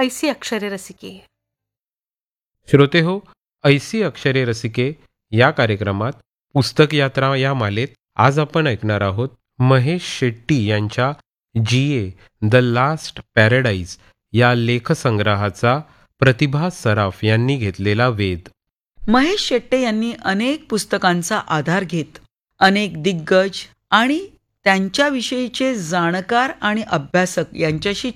ऐसी अक्षरे रसिके. श्रोते हो, ऐसी अक्षरे रसिके या कार्यक्रमात पुस्तक यात्रा या मालेत आज आपण ऐकणार आहोत महेश शेट्टी यांच्या जीए द लास्ट पॅराडाईज या लेखसंग्रहाचा प्रतिभा सराफ यांनी घेतलेला वेध. महेश शेट्टे यांनी अनेक पुस्तकांचा आधार घेत अनेक दिग्गज आणि त्यांच्याविषयीचे जाणकार आणि अभ्यासक यांच्याशी